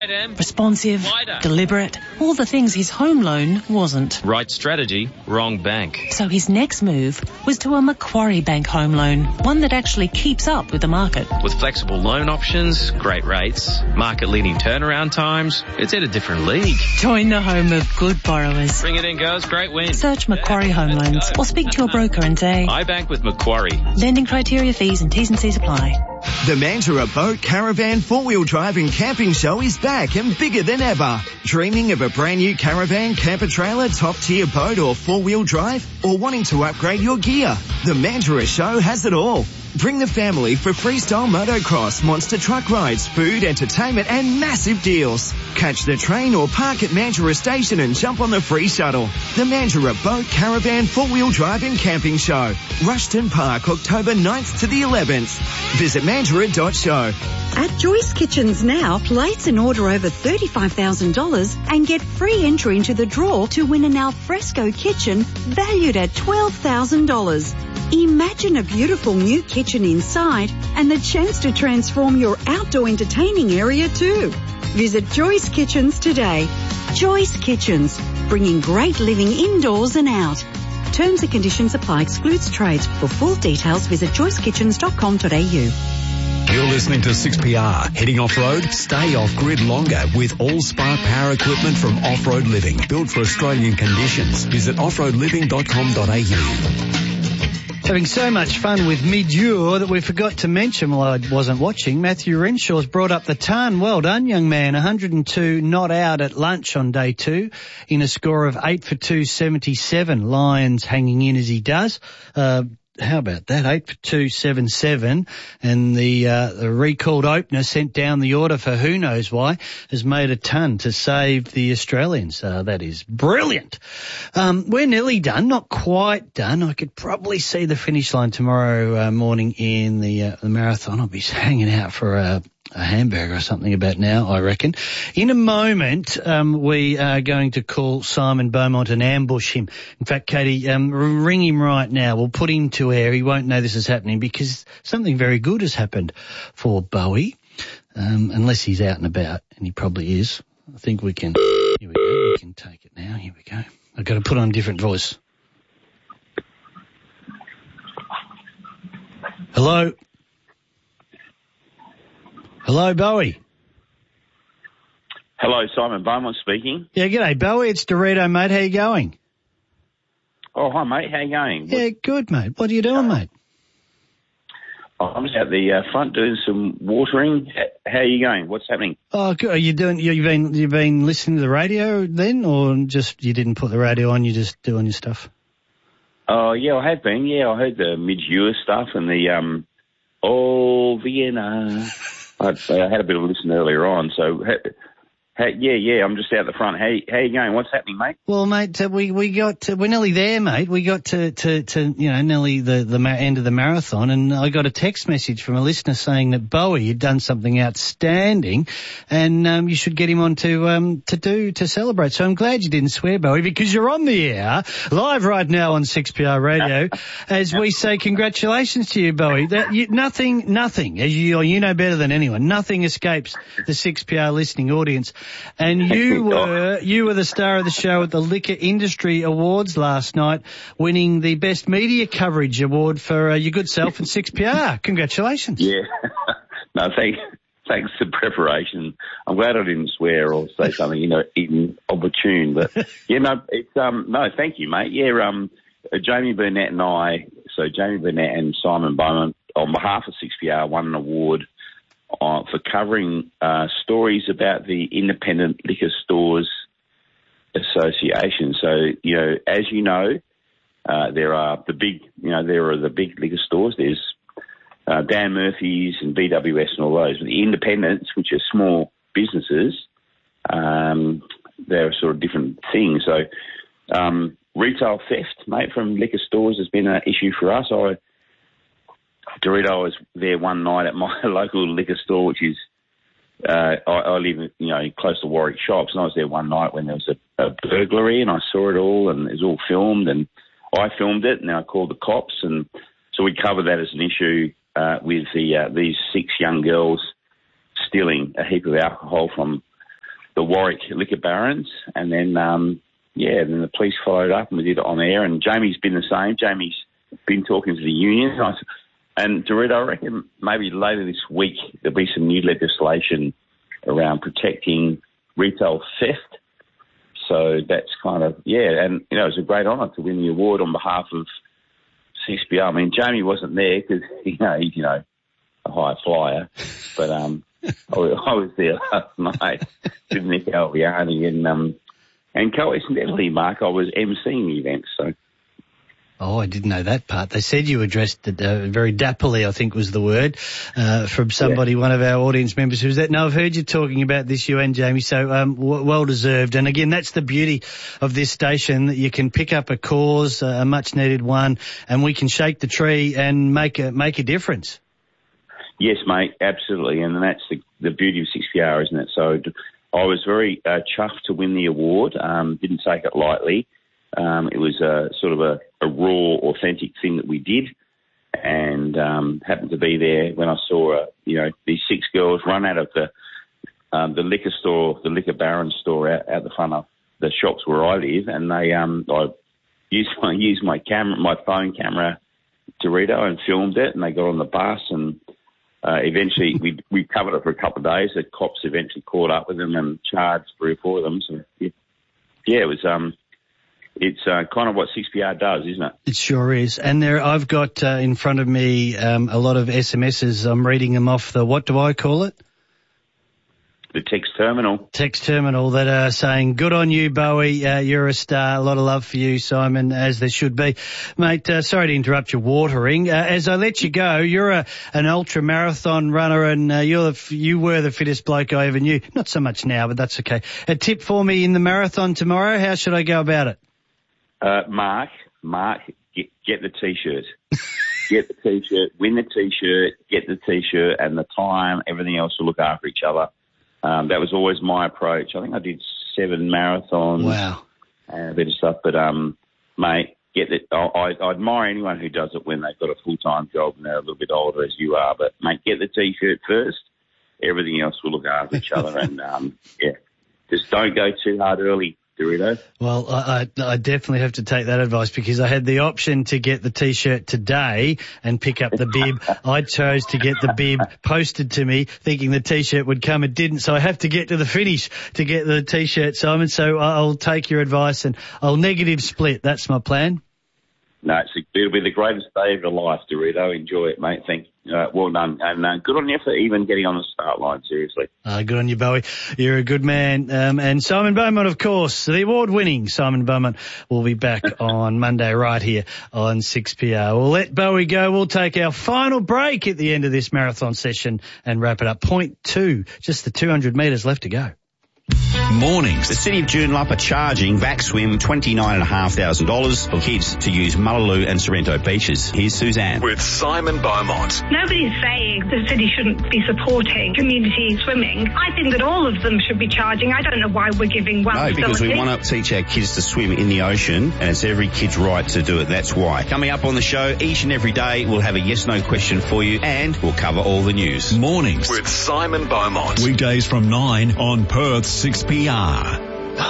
Responsive, deliberate, all the things his home loan wasn't. Right strategy, wrong bank. So his next move was to a Macquarie Bank home loan, one that actually keeps up with the market. With flexible loan options, great rates, market-leading turnaround times, it's in a different league. Join the home of good borrowers. Bring it in, girls. Great win. Search Macquarie Home Loans or speak to your broker and say, I bank with Macquarie. Lending criteria, fees and T's and C's apply. The Mandurah Boat Caravan 4-Wheel Drive and Camping Show is back and bigger than ever. Dreaming of a brand new caravan, camper trailer, top tier boat or 4-wheel drive? Or wanting to upgrade your gear? The Mandurah Show has it all. Bring the family for freestyle motocross, monster truck rides, food, entertainment and massive deals. Catch the train or park at Mandurah Station and jump on the free shuttle. The Mandurah Boat Caravan 4-Wheel Drive and Camping Show. Rushton Park, October 9th to the 11th. Visit mandurah.show. At Joyce Kitchens now, place an order over $35,000 and get free entry into the draw to win an alfresco kitchen valued at $12,000. Imagine a beautiful new kitchen inside and the chance to transform your outdoor entertaining area too. Visit Joyce Kitchens today. Joyce Kitchens, bringing great living indoors and out. Terms and conditions apply. Excludes trades. For full details, visit joycekitchens.com.au. You're listening to 6PR. Heading off-road? Stay off-grid longer with all-spark power equipment from Off-Road Living. Built for Australian conditions. Visit offroadliving.com.au. Having so much fun with Mid-Ure that we forgot to mention while I wasn't watching. Matthew Renshaw's brought up the ton. Well done, young man. 102 not out at lunch on day 2 in a score of 8 for 277. Lions hanging in as he does. How about that? 8 for 277, and the recalled opener sent down the order for who knows why has made a ton to save the Australians. That is brilliant. We're nearly done, not quite done. I could probably see the finish line tomorrow morning in the marathon. I'll be hanging out for a hamburger or something about now, I reckon. In a moment, we are going to call Simon Beaumont and ambush him. In fact, Katie, ring him right now. We'll put him to air. He won't know this is happening because something very good has happened for Bowie, unless he's out and about, and he probably is. I think we can. Here we go. We can take it now. Here we go. I've got to put on a different voice. Hello? Hello, Bowie. Hello, Simon Beaumont speaking. Yeah, g'day, Bowie. It's Dorito, mate. How you going? Oh, hi, mate. How you going? Yeah, good, mate. What are you doing, mate? I'm just out the front doing some watering. How are you going? What's happening? Oh, good. Are you doing? You've been listening to the radio then, or just you didn't put the radio on? You're just doing your stuff. Oh, yeah, I have been. Yeah, I heard the Mid-Ure stuff and the Vienna. I had a bit of a listen earlier on, so yeah, I'm just out the front. How you going? What's happening, mate? Well, mate, we're nearly there, mate. We got to nearly the end of the marathon, and I got a text message from a listener saying that Bowie had done something outstanding, and you should get him on to celebrate. So I'm glad you didn't swear, Bowie, because you're on the air live right now on 6PR Radio, as we say congratulations to you, Bowie. Nothing, as you know better than anyone, nothing escapes the 6PR listening audience. And you were the star of the show at the Liquor Industry Awards last night, winning the Best Media Coverage Award for your good self and 6PR. Congratulations. Yeah. No, thanks for preparation. I'm glad I didn't swear or say something, inopportune. But yeah, no, it's no, thank you, mate. Yeah, Jamie Burnett and Simon Beaumont, on behalf of 6PR, won an award for covering stories about the Independent Liquor Stores Association. So, as you know, there are the big liquor stores. There's Dan Murphy's and BWS and all those. But the independents, which are small businesses, they're sort of different things. So, retail theft, mate, from liquor stores has been an issue for us. Dorito, I was there one night at my local liquor store, which is, I live, close to Warwick Shops, and I was there one night when there was a burglary, and I saw it all, and it was all filmed, and I filmed it, and I called the cops, and so we covered that as an issue with these 6 young girls stealing a heap of alcohol from the Warwick Liquor Barons, and then then the police followed up and we did it on air. And Jamie's been the same. Jamie's been talking to the union, and Dorito, I reckon maybe later this week there'll be some new legislation around protecting retail theft. So that's kind of, and, it was a great honour to win the award on behalf of 6PR. I mean, Jamie wasn't there because, he's, a high flyer, but I was there last night with Nick Alviani and coincidentally, Mark, I was emceeing the event, so. Oh, I didn't know that part. They said you addressed it very dapperly, I think was the word, from somebody, one of our audience members who was that. No, I've heard you talking about this, you and Jamie, so well deserved. And again, that's the beauty of this station, that you can pick up a cause, a much needed one, and we can shake the tree and make a difference. Yes, mate, absolutely. And that's the beauty of 6PR, isn't it? So I was very chuffed to win the award, didn't take it lightly. It was sort of a raw, authentic thing that we did, and happened to be there when I saw, these 6 girls run out of the liquor store, the Liquor Baron store out the front of the shops where I live, and they I used my phone camera, Dorito, and filmed it, and they got on the bus, and eventually we covered it for a couple of days. The cops eventually caught up with them and charged 3 or 4 of them. So it was. It's kind of what 6PR does, isn't it? It sure is. And I've got in front of me a lot of SMSs. I'm reading them off the, what do I call it? The text terminal. Text terminal that are saying, good on you, Bowie. You're a star. A lot of love for you, Simon, as there should be. Mate, sorry to interrupt your watering. As I let you go, you're an ultra marathon runner, and you were the fittest bloke I ever knew. Not so much now, but that's okay. A tip for me in the marathon tomorrow. How should I go about it? Mark, get the T-shirt. Get the T-shirt, win the T-shirt, get the T-shirt, and the time, everything else will look after each other. That was always my approach. I think I did 7 marathons. Wow. And a bit of stuff. But, mate, get it. I admire anyone who does it when they've got a full-time job and they're a little bit older as you are. But, mate, get the T-shirt first. Everything else will look after each other. And, just don't go too hard early, Dorito. Well, I definitely have to take that advice, because I had the option to get the T-shirt today and pick up the bib. I chose to get the bib posted to me thinking the T-shirt would come. It didn't, so I have to get to the finish to get the T-shirt, Simon. So I'll take your advice and I'll negative split. That's my plan. No, it'll be the greatest day of your life, Dorito. Enjoy it, mate. Thank you. Well done. And good on you for even getting on the start line, seriously. Good on you, Bowie. You're a good man. And Simon Beaumont, of course, the award-winning Simon Beaumont, will be back on Monday right here on 6PR. We'll let Bowie go. We'll take our final break at the end of this marathon session and wrap it up. Point 2, just the 200 metres left to go. Mornings. The City of Joondalup are charging VacSwim $29,500 for kids to use Mullaloo and Sorrento beaches. Here's Suzanne. With Simon Beaumont. Nobody's saying the city shouldn't be supporting community swimming. I think that all of them should be charging. I don't know why we're giving one. No, because we want to teach our kids to swim in the ocean, and it's every kid's right to do it. That's why. Coming up on the show, each and every day, we'll have a yes-no question for you, and we'll cover all the news. Mornings. With Simon Beaumont. Weekdays from 9 on Perth's 6PR.